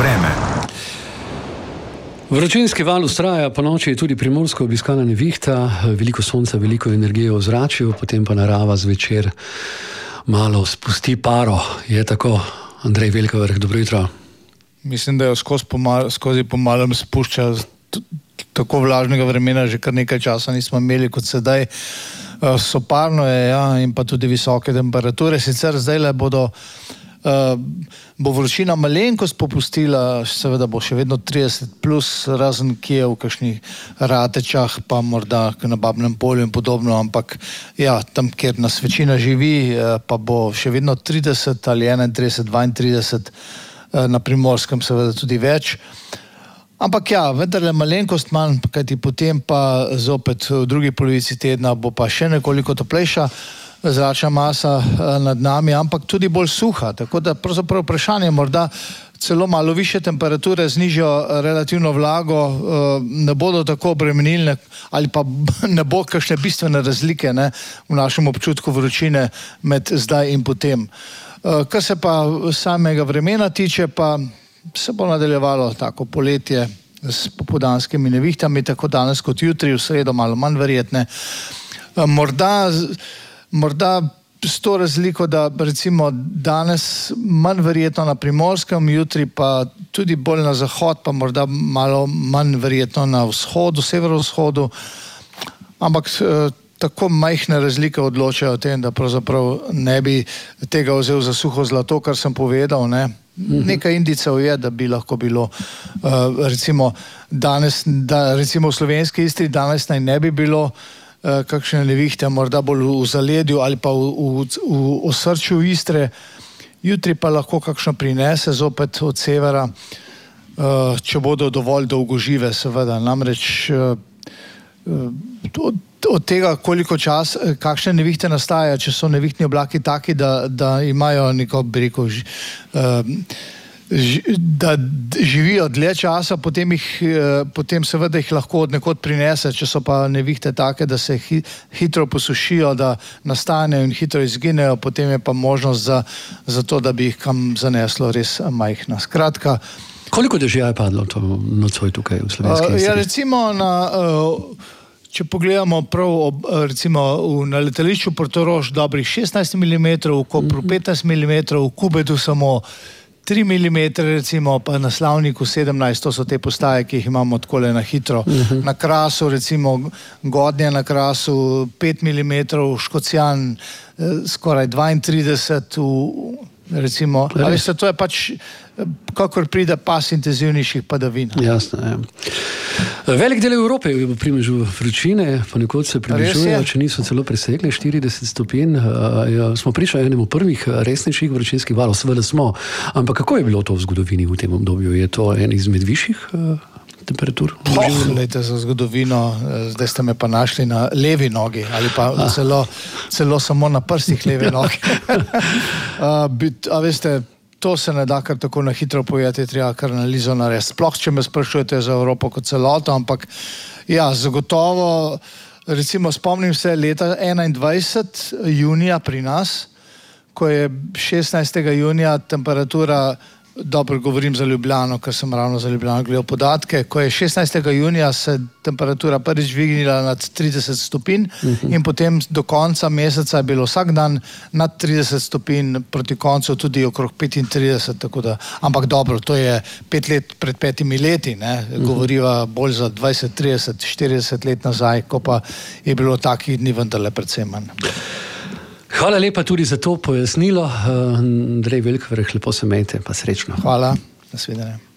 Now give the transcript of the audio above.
Vreme. Vročinski val vztraja, po noči je tudi primorsko obiskana nevihta, veliko sonca, veliko energije v ozračju, potem pa narava zvečer malo spusti paro. Je tako, Andrej Velkovrh, dobro jutro. Mislim, da jo skozi pomalem spušča, tako vlažnega vremena že kar nekaj časa nismo imeli kot sedaj. Soparno je, ja, in pa tudi visoke temperature. Sicer zdajle bo vročina malenkost popustila, seveda bo še vedno 30 plus, razen kje v kakšnih Ratečah, pa morda na Babnem polju in podobno, ampak ja, tam, kjer nas večina živi, pa bo še vedno 30 ali 31, 32, na Primorskem seveda tudi več. Ampak ja, vendarle malenkost manj, kajti potem pa zopet v drugi polovici tedna bo pa še nekoliko toplejša zračna masa nad nami, ampak tudi bolj suha, tako da pravzaprav vprašanje morda celo malo više temperature z nižjo relativno vlago ne bodo tako obremenilne ali pa ne bo kakšne bistvene razlike, ne, v našem občutku vročine med zdaj in potem. Kar se pa samega vremena tiče, pa se bo nadaljevalo tako poletje s popoldanskimi nevihtami, tako danes kot jutri, v sredo malo manj verjetne. Morda s to razliko, da recimo danes manj verjetno na Primorskem, jutri pa tudi bolj na zahod, pa morda malo manj verjetno na vzhodu, severovzhodu, ampak tako majhne razlike odločajo o tem, da pravzaprav ne bi tega vzel za suho zlato, kar sem povedal, ne. Nekaj indicev je, da bi lahko bilo recimo danes, da recimo v slovenski Istri danes naj ne bi bilo kakšne nevihte, morda bolj v zaledju ali pa v osrčju Istre. Jutri pa lahko kakšno prinese zopet od severa, če bodo dovolj dolgožive, seveda. Namreč od tega, koliko čas, kakšne nevihte nastajajo, če so nevihtni oblaki taki, da imajo neko, bi rekel, da živijo dlje časa, potem seveda jih lahko od nekod prinese, če so pa nevihte take, da se hitro posušijo, da nastanejo in hitro izginejo, potem je pa možnost za to, da bi jih kam zaneslo res majhna. Skratka, koliko dežja je padlo to nocoj tukaj v slovenski Istri? Ja, recimo če pogledamo prav recimo na letališču Portorož dobrih 16 mm, v Kopru 15 mm, v Kubedu samo 3 mm, recimo, pa na Slavniku 17, to so te postaje, ki jih imamo takole na hitro. Na Krasu, recimo Godnje na Krasu 5 mm, Škocjan skoraj 32, recimo, ali se to je pač, kakor pride pas intenzivnejših padavin. Jasno, ja. Velik del Evrope je v primežu vročine, ponekod se približujejo, če niso celo presegli 40 stopinj. Smo pričali enemu prvih resnejših vročinskih valov, seveda smo. Ampak kako je bilo to v zgodovini v tem obdobju? Je to en izmed višjih temperatur? Lejte, za zgodovino, zdaj ste me pa našli na levi nogi, ali pa celo samo na prstih levi nogi. A veste, to se ne da kar tako na hitro povedati, treba kar analizo narediti. Sploh, če me sprašujete za Evropo kot celoto, ampak ja, zagotovo, recimo spomnim se leta 21. junija pri nas, ko je 16. junija temperatura, dobro govorim za Ljubljano, ker sem ravno za Ljubljano gledal podatke, ko je 16. junija se temperatura prvič dvignila nad 30 stopinj in potem do konca meseca je bilo vsak dan nad 30 stopinj, proti koncu tudi okrog 35, tako da, ampak dobro, to je 5 let pred 5 leti, ne, govoriva bolj za 20, 30, 40 let nazaj, ko pa je bilo takih dni vendarle predvsem manj. Hvala lepa tudi za to pojasnilo. Andrej Velkovrh, lepo se imejte, pa srečno. Hvala, nasvidenje.